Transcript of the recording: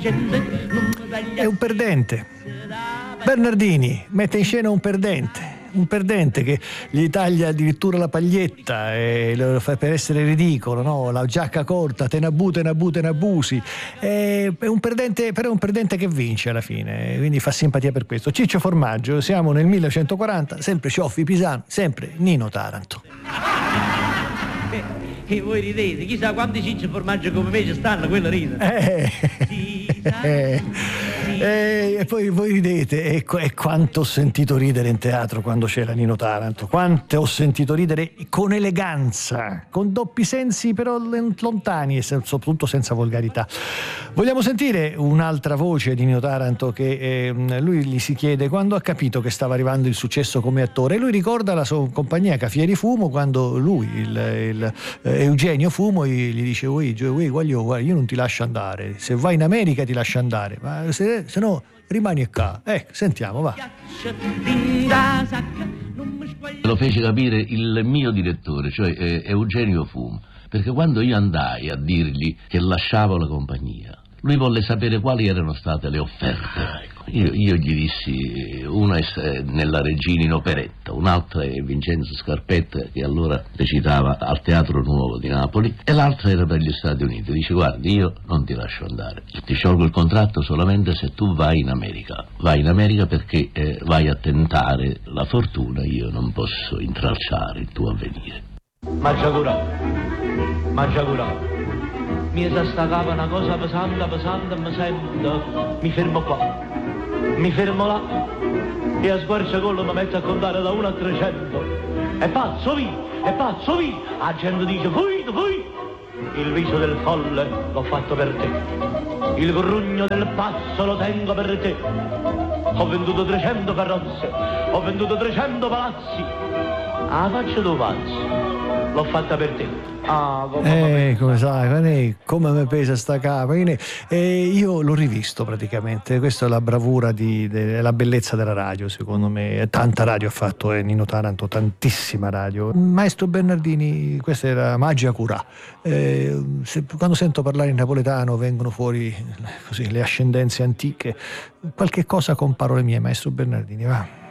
È un perdente. Bernardini mette in scena un perdente che gli taglia addirittura la paglietta e lo fa per essere ridicolo, no? La giacca corta, te n'abusi. È un perdente, però è un perdente che vince alla fine, quindi fa simpatia per questo. Ciccio Formaggio, siamo nel 1940, sempre Cioffi Pisano, sempre Nino Taranto. E voi ridete, chissà quanti Ciccio Formaggio come me ci stanno, quello ride. E poi voi ridete e quanto ho sentito ridere in teatro quando c'era Nino Taranto, quanto ho sentito ridere con eleganza, con doppi sensi però lontani e soprattutto senza volgarità. Vogliamo sentire un'altra voce di Nino Taranto che lui gli si chiede quando ha capito che stava arrivando il successo come attore, e lui ricorda la sua compagnia Cafieri Fumo, quando lui, Eugenio Fumo, gli dice guarda, io non ti lascio andare, se vai in America ti lascio andare, ma se no rimani qua. Sentiamo, va. Lo fece capire il mio direttore, cioè Eugenio Fumo, perché quando io andai a dirgli che lasciavo la compagnia, lui volle sapere quali erano state le offerte. Io gli dissi, una è nella Regina in operetta, un'altra è Vincenzo Scarpetta, che allora recitava al Teatro Nuovo di Napoli, e l'altra era per gli Stati Uniti. Dice, guardi, io non ti lascio andare, ti sciolgo il contratto solamente se tu vai in America. Vai in America perché vai a tentare la fortuna, io non posso intralciare il tuo avvenire. Maggiacura, mi esastacava una cosa pesante, mi sento, mi fermo qua. Mi fermo là e a squarciagola mi metto a contare da 1 a 300. È pazzo via! La gente dice fuito! Il viso del folle l'ho fatto per te. Il grugno del pazzo lo tengo per te. Ho venduto 300 carrozze, ho venduto 300 palazzi. La faccia do pazzo, l'ho fatta per te. Come sai, come mi pesa sta capa. Io l'ho rivisto praticamente. Questa è la bravura la bellezza della radio, secondo me. Tanta radio ha fatto Nino Taranto, tantissima radio. Maestro Bernardini, questa era Magia Curà. Quando sento parlare in napoletano vengono fuori così le ascendenze antiche. Qualche cosa con parole mie, Maestro Bernardini, va.